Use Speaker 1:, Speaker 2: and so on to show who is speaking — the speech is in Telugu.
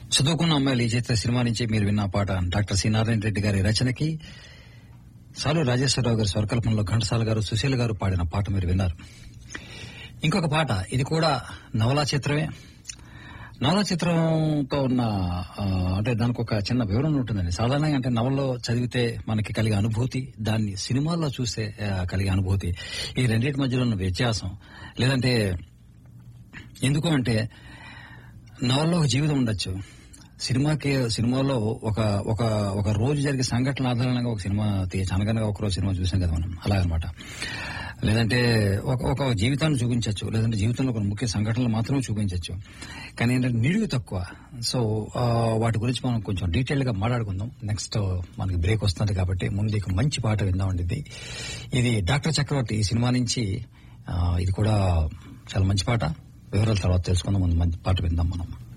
Speaker 1: చదువుకున్న అమ్మాయిలు ఈ చిత్ర సినిమా నుంచి మీరు విన్న పాట డాక్టర్ సి నారాయణ రెడ్డి గారి రచనకి సాలు రాజేశ్వరరావు గారి స్వరకల్పనలో ఘంటసాల గారు సుశీల్ గారు పాడిన పాట మీరు విన్నారు. ఇంకొక పాట, ఇది కూడా నవలా చిత్రమే. నవలా చిత్రంతో ఉన్న అంటే దానికి ఒక చిన్న వివరణ ఉంటుందండి. సాధారణంగా అంటే నవల్లో చదివితే మనకి కలిగే అనుభూతి, దాన్ని సినిమాల్లో చూస్తే కలిగే అనుభూతి, ఈ రెండింటి మధ్యలో ఉన్న వ్యత్యాసం. లేదంటే ఎందుకు అంటే నవల్లో ఒక జీవితం ఉండొచ్చు, సినిమాలో ఒక రోజు జరిగే సంఘటన ఆధారంగా ఒక సినిమా తీయచ్చు. అనగనగా ఒకరోజు సినిమా చూసాం కదా మనం, అలాగనమాట. లేదంటే ఒక జీవితాన్ని చూపించవచ్చు, లేదంటే జీవితంలో ఒక ముఖ్య సంఘటనలు మాత్రమే చూపించవచ్చు. కానీ ఏంటంటే నిడివి తక్కువ. సో వాటి గురించి మనం కొంచెం డీటెయిల్ గా మాట్లాడుకుందాం. నెక్స్ట్ మనకి బ్రేక్ వస్తుంది కాబట్టి ముందు ఇక మంచి పాట విందామండి. ఇది డాక్టర్ చక్రవర్తి ఈ సినిమా నుంచి. ఇది కూడా చాలా మంచి పాట. వివరాల తర్వాత తెలుసుకుందాం. ముందు మంచి పాట విందాం మనం.